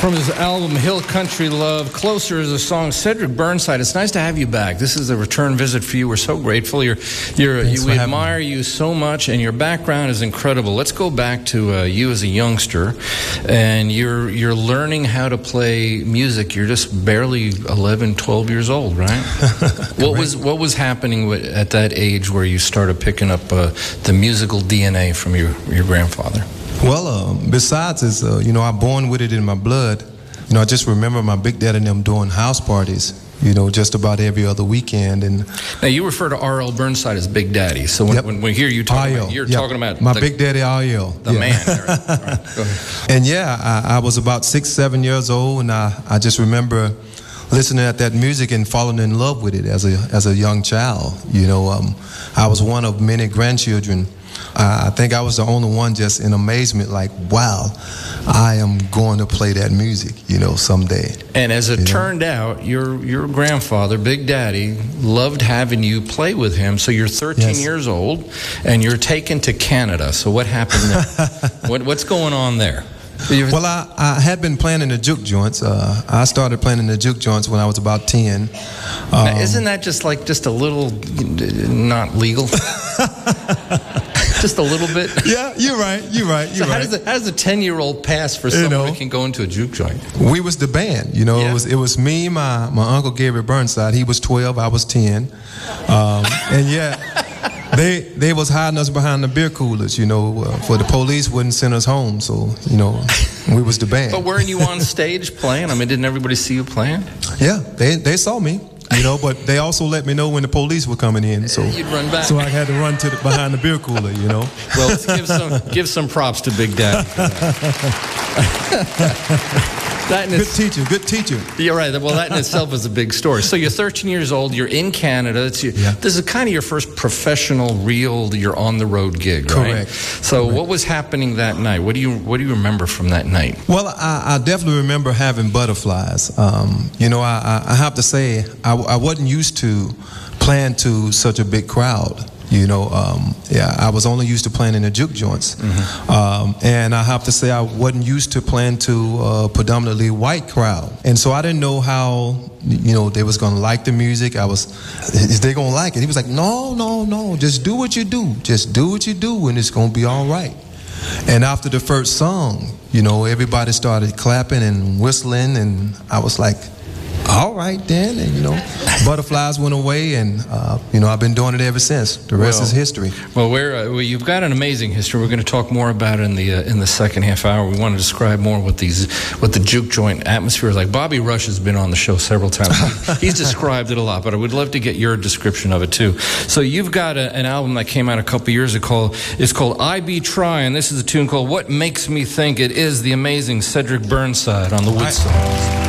From his album Hill Country Love, Closer is a song. Cedric Burnside, it's nice to have you back. This is a return visit for you. We're so grateful. We admire you so much, and your background is incredible. Let's go back to you as a youngster, and you're learning how to play music. You're just barely 11, 12 years old, right? What was happening at that age where you started picking up the musical DNA from your grandfather? Well, besides, I'm born with it in my blood. I just remember my big dad and them doing house parties, just about every other weekend. And now you refer to R.L. Burnside as Big Daddy. So when we hear you talking about, you're talking about my big daddy R.L. The man. All right. Go ahead. And I was about 6, 7 years old, and I just remember listening at that music and falling in love with it as a young child. I was one of many grandchildren. I think I was the only one just in amazement, like, wow, I am going to play that music, someday. And as it turned out, your grandfather, Big Daddy, loved having you play with him. So you're 13 years old, and you're taken to Canada. So what happened there? What's going on there? Well, I had been playing in the juke joints. I started playing in the juke joints when I was about 10. Now, isn't that just a little not legal? Just a little bit? Yeah, you're right. How does a 10-year-old pass for someone who can go into a juke joint? We was the band. It was me, my uncle Gabriel Burnside. He was 12, I was 10. And they was hiding us behind the beer coolers, for the police wouldn't send us home. So, we was the band. But weren't you on stage playing? I mean, didn't everybody see you playing? Yeah, they saw me. But they also let me know when the police were coming in, so you'd run back. So I had to run behind the beer cooler, Well, let's give some props to Big Daddy. Good teacher. You're right. Well, that in itself is a big story. So you're 13 years old. You're in Canada. This is kind of your first professional, real, you're on the road gig, right? Correct. So what was happening that night? What do you remember from that night? Well, I definitely remember having butterflies. I have to say I wasn't used to playing to such a big crowd. I was only used to playing in the juke joints. Mm-hmm. And I have to say I wasn't used to playing to a predominantly white crowd. And so I didn't know how, they was going to like the music. Is they going to like it? He was like, no, just do what you do. Just do what you do and it's going to be all right. And after the first song, everybody started clapping and whistling and I was like, all right then, and butterflies went away, and I've been doing it ever since. The rest is history. Well, you've got an amazing history. We're going to talk more about it in the second half hour. We want to describe more what the juke joint atmosphere is like. Bobby Rush has been on the show several times. He's described it a lot, but I would love to get your description of it too. So you've got an album that came out a couple years ago. It's called I Be Trying. This is a tune called What Makes Me Think. It is the amazing Cedric Burnside on the wood songs.